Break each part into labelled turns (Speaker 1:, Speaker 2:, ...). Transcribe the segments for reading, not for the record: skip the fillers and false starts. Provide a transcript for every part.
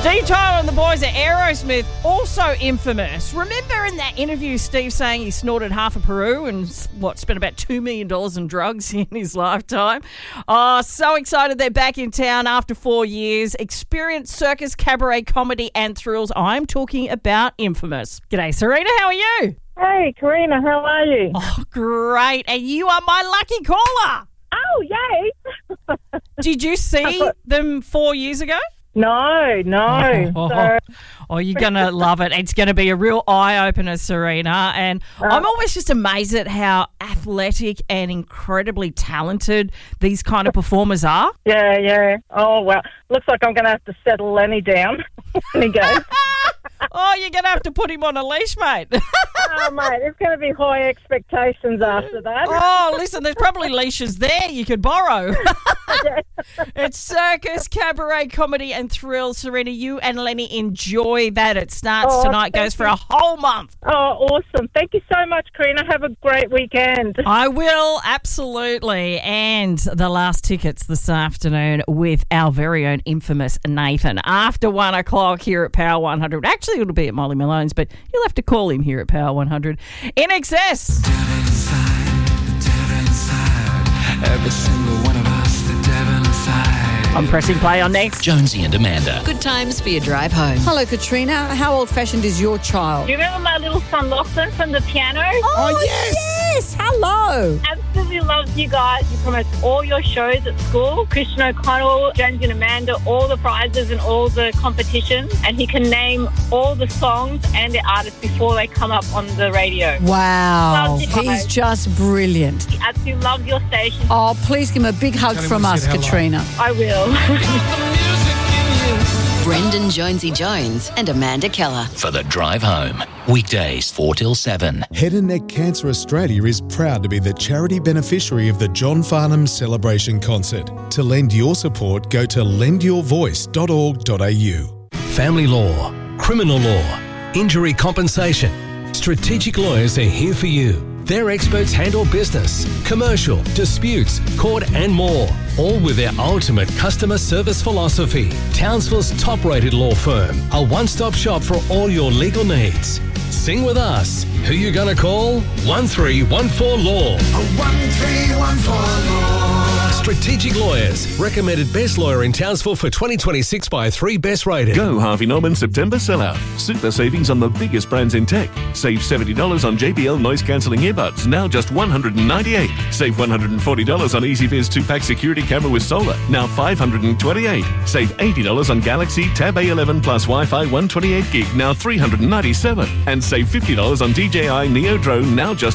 Speaker 1: Steve Tyler and the boys at Aerosmith, also infamous. Remember in that interview, Steve saying he snorted half of Peru and spent about $2 million in drugs in his lifetime? Oh, so excited they're back in town after 4 years. Experience circus, cabaret, comedy and thrills. I'm talking about Infamous. G'day, Serena. How are you?
Speaker 2: Hey, Karina. How are you?
Speaker 1: Oh, great. And you are my lucky caller.
Speaker 2: Oh, yay.
Speaker 1: Did you see them 4 years ago?
Speaker 2: No.
Speaker 1: You're going to love it. It's going to be a real eye-opener, Serena. And I'm always just amazed at how athletic and incredibly talented these kind of performers are.
Speaker 2: Yeah. Oh, well, looks like I'm going to have to settle Lenny down when he goes.
Speaker 1: Oh, you're going to have to put him on a leash, mate.
Speaker 2: Oh, mate, there's going to be high expectations after that.
Speaker 1: Oh, listen, there's probably leashes there you could borrow. It's circus, cabaret, comedy and thrills. Serena, you and Lenny enjoy that. It starts tonight, goes for a whole month.
Speaker 2: Oh, awesome. Thank you so much, Karina. Have a great weekend.
Speaker 1: I will, absolutely. And the last tickets this afternoon with our very own infamous Nathan after 1 o'clock here at Power 100. Actually, it'll be at Molly Malone's, but you'll have to call him here at Power 100. In excess.
Speaker 3: Every single one of us, the devil inside.
Speaker 1: I'm pressing play on next.
Speaker 4: Jonesy and Amanda.
Speaker 5: Good times for your drive home.
Speaker 6: Hello, Katrina. How old-fashioned is your child?
Speaker 2: Do you remember my little son Lachlan from the piano?
Speaker 6: Oh, yes. Hello.
Speaker 2: Absolutely loves you guys. You promote all your shows at school. Christian O'Connell, Jonesy and Amanda, all the prizes and all the competitions. And he can name all the songs and the artists before they come up on the radio.
Speaker 6: Wow.
Speaker 2: Loves you guys.
Speaker 6: He's just brilliant.
Speaker 2: He absolutely loves your station.
Speaker 6: Oh, please give him a big hug from us, Katrina.
Speaker 2: I will.
Speaker 5: Brendan Jonesy Jones and Amanda Keller.
Speaker 4: For the drive home. Weekdays 4 till 7.
Speaker 7: Head and Neck Cancer Australia is proud to be the charity beneficiary of the John Farnham Celebration Concert. To lend your support, go to lendyourvoice.org.au.
Speaker 8: Family law, criminal law, injury compensation. Strategic Lawyers are here for you. Their experts handle business, commercial, disputes, court and more. All with their ultimate customer service philosophy. Townsville's top-rated law firm. A one-stop shop for all your legal needs. Sing with us. Who you gonna call? 1314-LAW.
Speaker 3: 1314-LAW.
Speaker 8: Strategic Lawyers. Recommended best lawyer in Townsville for 2026 by 3 best rated.
Speaker 9: Go Harvey Norman September sellout. Super savings on the biggest brands in tech. Save $70 on JBL noise cancelling earbuds, now just $198. Save $140 on EasyViz 2-pack security camera with solar, now $528. Save $80 on Galaxy Tab A11 plus Wi-Fi 128 gig, now $397. And save $50 on DJI Neo Drone, now just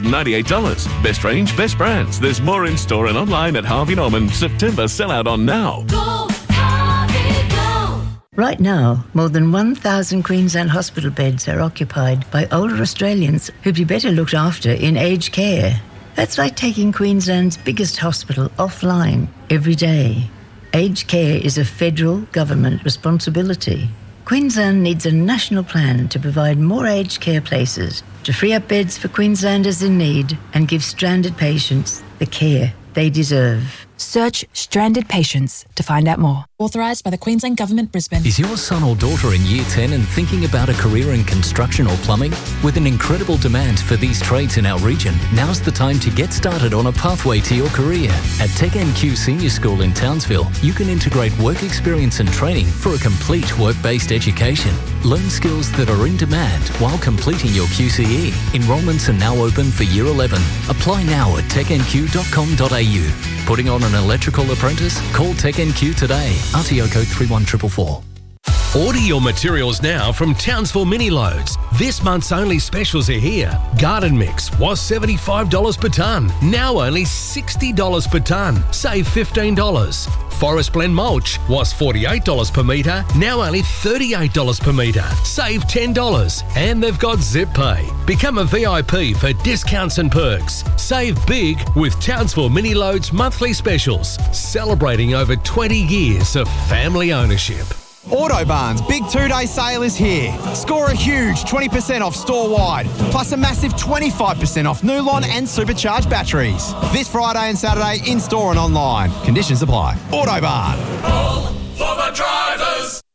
Speaker 9: $198. Best range, best brands. There's more in store and online at Harvey Norman. September sellout on now.
Speaker 10: Go, Harvey, go!
Speaker 11: Right now, more than 1,000 Queensland hospital beds are occupied by older Australians who'd be better looked after in aged care. That's like taking Queensland's biggest hospital offline every day. Aged care is a federal government responsibility. Queensland needs a national plan to provide more aged care places, to free up beds for Queenslanders in need and give stranded patients the care they deserve.
Speaker 12: Search Stranded Patients to find out more. Authorised by the Queensland Government, Brisbane.
Speaker 4: Is your son or daughter in Year 10 and thinking about a career in construction or plumbing? With an incredible demand for these trades in our region, now's the time to get started on a pathway to your career. At TechNQ Senior School in Townsville, you can integrate work experience and training for a complete work-based education. Learn skills that are in demand while completing your QCE. Enrolments are now open for Year 11. Apply now at technq.com.au. Putting on an electrical apprentice? Call TechNQ today. RTO code 31444.
Speaker 8: Order your materials now from Townsville Mini Loads. This month's only specials are here. Garden mix was $75 per tonne. Now only $60 per tonne. Save $15. Forest blend mulch was $48 per metre. Now only $38 per metre. Save $10. And they've got Zip Pay. Become a VIP for discounts and perks. Save big with Townsville Mini Loads monthly specials. Celebrating over 20 years of family ownership.
Speaker 13: Autobarn's big 2-day sale is here. Score a huge 20% off store-wide, plus a massive 25% off Nulon and supercharged batteries. This Friday and Saturday in-store and online. Conditions apply. Autobarn.
Speaker 3: All for the drivers.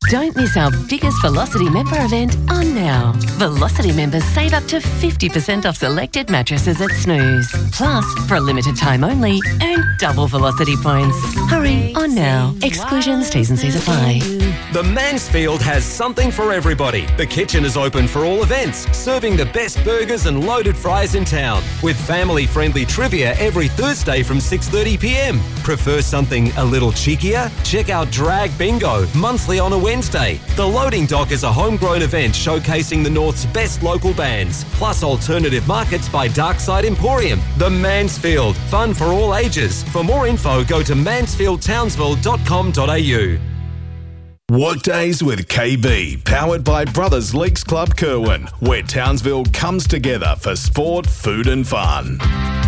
Speaker 14: Don't miss our biggest Velocity member event on now. Velocity members save up to 50% off selected mattresses at Snooze. Plus, for a limited time only, earn double Velocity points. Hurry, on now. Exclusions, T's and C's apply.
Speaker 15: The Mansfield has something for everybody. The kitchen is open for all events, serving the best burgers and loaded fries in town, with family-friendly trivia every Thursday from 6:30 p.m. Prefer something a little cheekier? Check out Drag Bingo, monthly on a Wednesday. The Loading Dock is a homegrown event showcasing the North's best local bands, plus alternative markets by Darkside Emporium. The Mansfield, fun for all ages. For more info, go to mansfieldtownsville.com.au.
Speaker 16: Workdays with KB, powered by Brothers Leagues Club Kerwin, where Townsville comes together for sport, food and fun.